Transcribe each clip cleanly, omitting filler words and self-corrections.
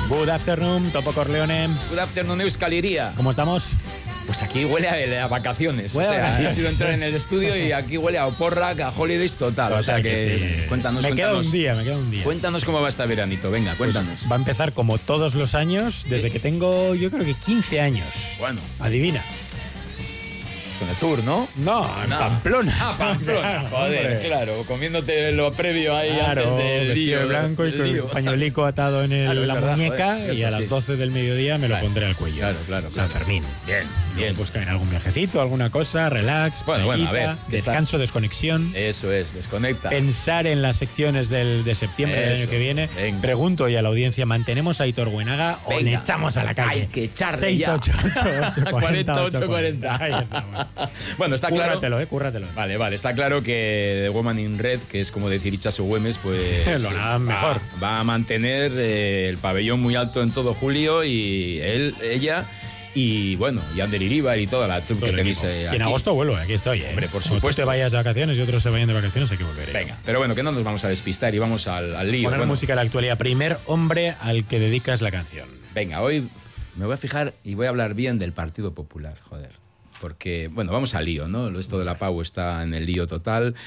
Good afternoon, Topo Corleone. Good afternoon, Euskal Hiria. ¿Cómo estamos? Pues aquí huele a vacaciones. O sea, ha sido entrar en el estudio y aquí huele a Oporrak, a Holidays total. O sea que sí. Cuéntanos. Me queda un día. Cuéntanos cómo va este veranito. Venga, cuéntanos. Pues va a empezar como todos los años, desde que tengo, yo creo que 15 años. Bueno. Adivina. Con el tour, ¿no? No, en Pamplona. Ah, Pamplona. Joder, Hombre. claro, comiéndote lo previo ahí Claro, antes del vestido lío. de blanco y con el pañuelico atado en Claro, es la verdad, muñeca, joder, y a las 12 del mediodía me lo pondré al cuello. Claro. San Fermín. Bien. Busca en algún viajecito, alguna cosa, relax, Bueno, a ver. playita, descanso, desconexión. Eso es, desconecta. Pensar en las secciones de septiembre del año que viene. Venga. Pregunto ya a la audiencia, ¿mantenemos a Aitor Buenaga o le echamos a la calle? Hay que echarle ya. 688-840. Ahí estamos. Bueno, está claro. Cúrratelo. Vale, está claro que The Woman in Red, que es como decir Itxaso Güemes, pues Lo hará mejor. Va a mantener el pabellón muy alto en todo julio y ella y bueno, y Ander Iríbar y toda la troupe que tenéis Y aquí. en agosto vuelvo, aquí estoy. Hombre, por Como supuesto. tú te vayas de vacaciones y otros se vayan de vacaciones, hay que volver. Venga, pero bueno, que no nos vamos a despistar y vamos al lío. Poner Bueno, música de la actualidad. Primer hombre al que dedicas la canción. venga, hoy me voy a fijar y voy a hablar bien del Partido Popular, joder. Porque, bueno, vamos al lío, ¿no? Esto de la Pau está en el lío total.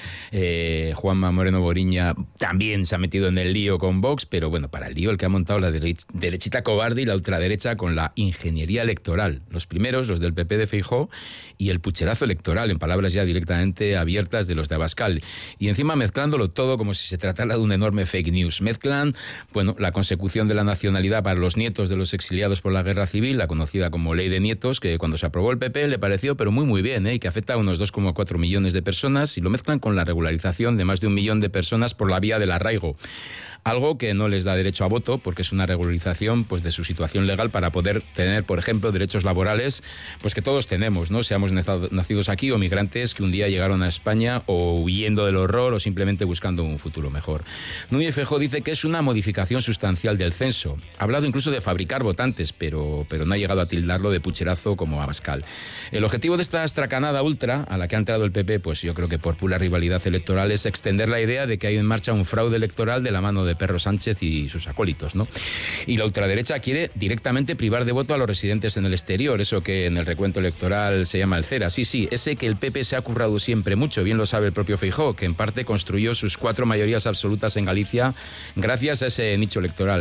Juanma Moreno Boriña también se ha metido en el lío con Vox, pero bueno, para el lío el que ha montado la derechita cobarde y la ultraderecha con la ingeniería electoral. Los primeros, los del PP de Feijóo, y el pucherazo electoral, en palabras ya directamente abiertas de los de Abascal. Y encima mezclándolo todo como si se tratara de un enorme fake news. Mezclan, bueno, la consecución de la nacionalidad para los nietos de los exiliados por la guerra civil, la conocida como Ley de Nietos, que cuando se aprobó el PP le pareció pero muy bien, y que afecta a unos 2,4 millones de personas, y lo mezclan con la regularización de más de 1 millón de personas por la vía del arraigo. Algo que no les da derecho a voto, porque es una regularización pues, de su situación legal para poder tener, por ejemplo, derechos laborales pues que todos tenemos, ¿no? Seamos nacidos aquí o migrantes que un día llegaron a España o huyendo del horror o simplemente buscando un futuro mejor. Núñez Feijóo dice que es una modificación sustancial del censo. Ha hablado incluso de fabricar votantes, pero no ha llegado a tildarlo de pucherazo como Abascal. El objetivo de esta astracanada ultra, a la que ha entrado el PP, pues yo creo que por pura rivalidad electoral, es extender la idea de que hay en marcha un fraude electoral de la mano de Perro Sánchez y sus acólitos, ¿no? Y la ultraderecha quiere directamente privar de voto a los residentes en el exterior, eso que en el recuento electoral se llama el CERA. Sí, ese que el PP se ha currado siempre mucho, bien lo sabe el propio Feijóo, que en parte construyó sus 4 mayorías absolutas en Galicia gracias a ese nicho electoral.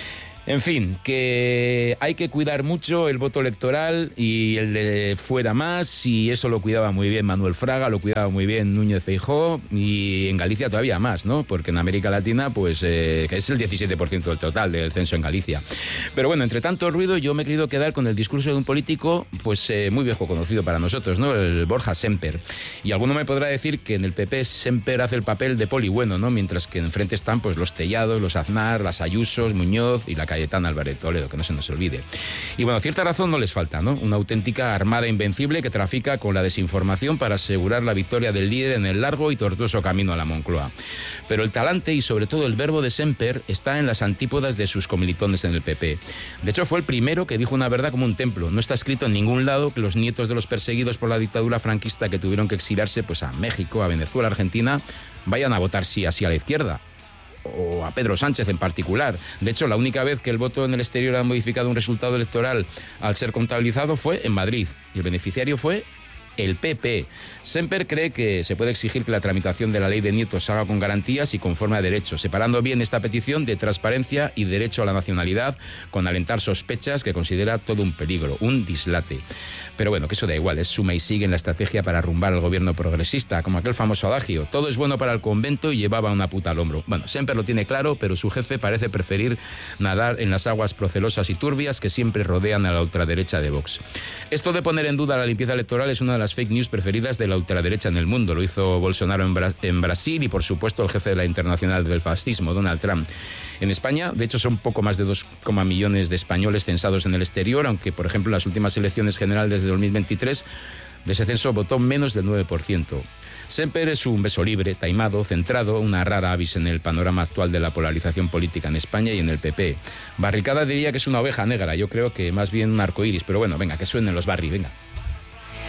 En fin, que hay que cuidar mucho el voto electoral y el de fuera más, y eso lo cuidaba muy bien Manuel Fraga, lo cuidaba muy bien Núñez Feijóo, y en Galicia todavía más, ¿no? Porque en América Latina, pues, que es el 17% del total del censo en Galicia. Pero bueno, entre tanto ruido, yo me he querido quedar con el discurso de un político, pues, muy viejo conocido para nosotros, ¿no? El Borja Semper. Y alguno me podrá decir que en el PP Semper hace el papel de poli bueno, ¿no? Mientras que enfrente están, pues, los Tellados, los Aznar, las Ayusos, Muñoz y la Cayetana Álvarez Toledo, que no se nos olvide. Y bueno, cierta razón no les falta, ¿no? Una auténtica armada invencible que trafica con la desinformación para asegurar la victoria del líder en el largo y tortuoso camino a la Moncloa. Pero el talante y sobre todo el verbo de Semper está en las antípodas de sus comilitones en el PP. De hecho, fue el primero que dijo una verdad como un templo. No está escrito en ningún lado que los nietos de los perseguidos por la dictadura franquista que tuvieron que exiliarse pues a México, a Venezuela, a Argentina, vayan a votar sí así a la izquierda. O a Pedro Sánchez en particular. De hecho, la única vez que el voto en el exterior ha modificado un resultado electoral al ser contabilizado fue en Madrid, y el beneficiario fue el PP. Semper cree que se puede exigir que la tramitación de la ley de nietos se haga con garantías y conforme a derecho, separando bien esta petición de transparencia y derecho a la nacionalidad, con alentar sospechas que considera todo un peligro, un dislate. Pero bueno, que eso da igual, es suma y sigue en la estrategia para arrumbar al gobierno progresista, como aquel famoso adagio: todo es bueno para el convento y llevaba una puta al hombro. Bueno, Semper lo tiene claro, pero su jefe parece preferir nadar en las aguas procelosas y turbias que siempre rodean a la ultraderecha de Vox. Esto de poner en duda la limpieza electoral es una de las fake news preferidas de la ultraderecha en el mundo. Lo hizo Bolsonaro en Brasil y, por supuesto, el jefe de la Internacional del Fascismo, Donald Trump. En España, de hecho, son poco más de 2 millones de españoles censados en el exterior, aunque, por ejemplo, en las últimas elecciones generales de 2023, de ese censo votó menos del 9%. Semper es un beso libre, taimado, centrado, una rara avis en el panorama actual de la polarización política en España y en el PP. Barricada diría que es una oveja negra, yo creo que más bien un arcoíris, pero bueno, venga, que suenen los Barry, venga.